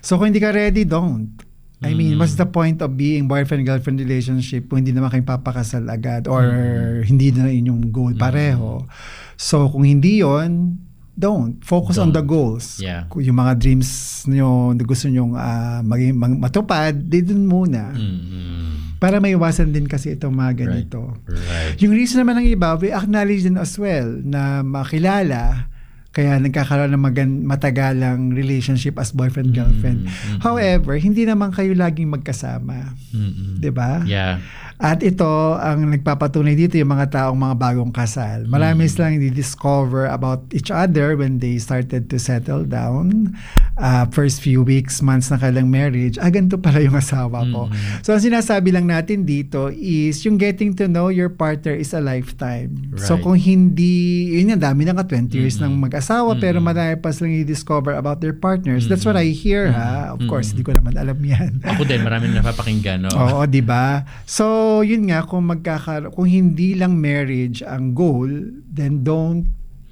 So kung hindi ka ready, don't. I mean, what's the point of being boyfriend-girlfriend relationship kung hindi naman kayo papakasal agad or hindi na inyong goal pareho? So kung hindi yon, don't. Focus on the goals. Yeah. Kung yung mga dreams nyo na gusto nyong matupad, di dun muna. Para maiwasan din kasi itong mga ganito. Right. Yung reason naman ng iba, we acknowledge din as well na makilala, kaya nagkakaroon ng matagalang relationship as boyfriend-girlfriend. However, hindi naman kayo laging magkasama. Diba? Yeah. At ito, ang nagpapatunay dito yung mga taong mga bagong kasal. Marami silang di-discover about each other when they started to settle down. First few weeks, months na kailang marriage, ganito pala yung asawa ko. So, ang sinasabi lang natin dito is yung getting to know your partner is a lifetime. Right. So, kung hindi, yun yung dami na 20 years ng mag-asawa, pero marami pa silang i-discover about their partners. That's what I hear, ha? Of course, hindi ko naman alam yan. Ako din, marami na napapakinggan, no? Oo, di ba? So, yun nga, kung hindi lang marriage ang goal, then don't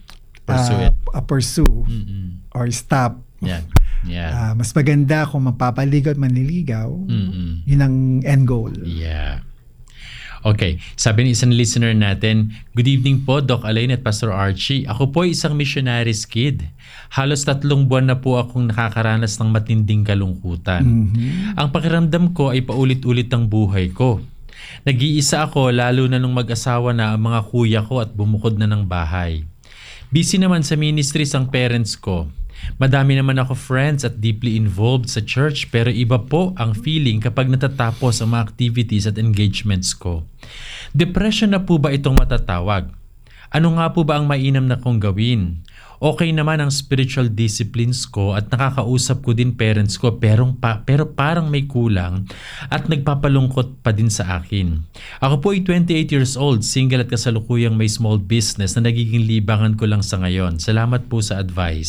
pursue or stop. Yeah. Mas maganda kung magpapaligaw at manliligaw, yun ang end goal. Yeah. Okay, sabi ni isang listener natin, "Good evening po, Doc Alain at Pastor Archie. Ako po ay isang missionaries kid. Halos 3 buwan na po akong nakakaranas ng matinding kalungkutan. Ang pakiramdam ko ay paulit-ulit ang buhay ko. Nag-iisa ako lalo na nung mag-asawa na ang mga kuya ko at bumukod na ng bahay. Busy naman sa ministries ang parents ko. Madami naman ako friends at deeply involved sa church pero iba po ang feeling kapag natatapos ang mga activities at engagements ko. Depression na po ba itong matatawag? Ano nga po ba ang mainam na kong gawin? Okay naman ang spiritual disciplines ko at nakakausap ko din parents ko pero parang may kulang at nagpapalungkot pa din sa akin. Ako po ay 28 years old, single at kasalukuyang may small business na nagiging libangan ko lang sa ngayon. Salamat po sa advice."